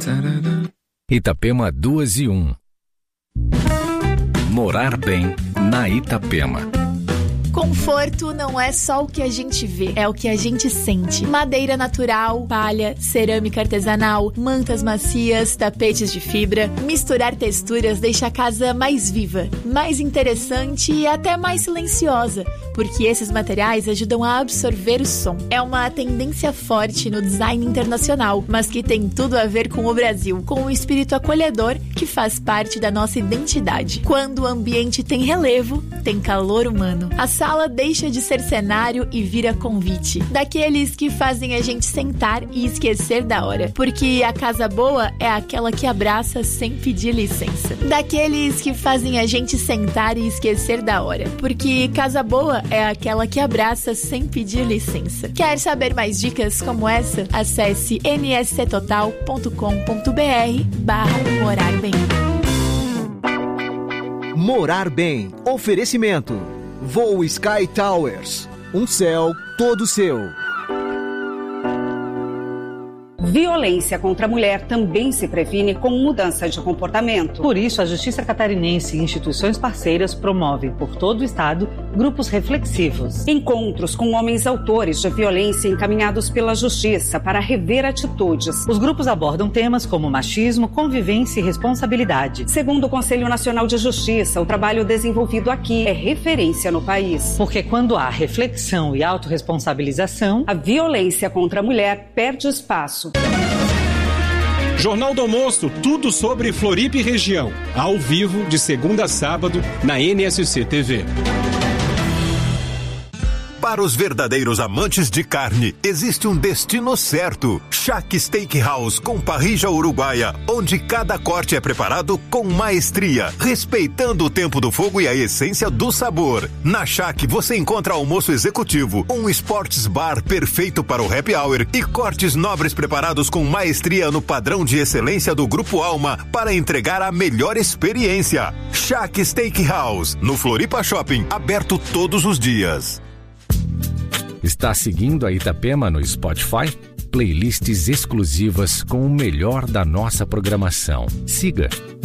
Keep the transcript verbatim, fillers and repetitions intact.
Itapema duas e um. Morar bem na Itapema. Conforto não é só o que a gente vê, é o que a gente sente. Madeira natural, palha, cerâmica artesanal, mantas macias, tapetes de fibra. Misturar texturas deixa a casa mais viva, mais interessante e até mais silenciosa, porque esses materiais ajudam a absorver o som. É uma tendência forte no design internacional, mas que tem tudo a ver com o Brasil, com o espírito acolhedor que faz parte da nossa identidade. Quando o ambiente tem relevo, tem calor humano. A sala deixa de ser cenário e vira convite. Daqueles que fazem a gente sentar e esquecer da hora. Porque a casa boa é aquela que abraça sem pedir licença. Daqueles que fazem a gente sentar e esquecer da hora. Porque casa boa é aquela que abraça sem pedir licença. Quer saber mais dicas como essa? Acesse n s c total ponto com ponto b r barra morar bem. Morar bem. Oferecimento. Voo Sky Towers. Um céu todo seu. Violência contra a mulher também se previne com mudança de comportamento. Por isso, a Justiça Catarinense e instituições parceiras promovem por todo o estado grupos reflexivos. Encontros com homens autores de violência encaminhados pela Justiça para rever atitudes. Os grupos abordam temas como machismo, convivência e responsabilidade. Segundo o Conselho Nacional de Justiça, o trabalho desenvolvido aqui é referência no país. Porque quando há reflexão e autorresponsabilização, a violência contra a mulher perde espaço. Jornal do Almoço, tudo sobre Floripa e região. Ao vivo, de segunda a sábado, na N S C T V. Para os verdadeiros amantes de carne, existe um destino certo. Shack Steakhouse com parrilla uruguaia, onde cada corte é preparado com maestria, respeitando o tempo do fogo e a essência do sabor. Na Shack você encontra almoço executivo, um sports bar perfeito para o happy hour e cortes nobres preparados com maestria no padrão de excelência do Grupo Alma para entregar a melhor experiência. Shack Steakhouse, no Floripa Shopping, aberto todos os dias. Está seguindo a Itapema no Spotify? Playlists exclusivas com o melhor da nossa programação. Siga!